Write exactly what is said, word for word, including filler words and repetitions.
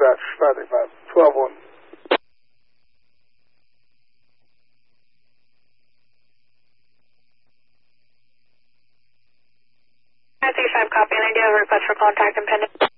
dispatch, five five, twelve one. five three five, copy, and I do have a request for contact and pending.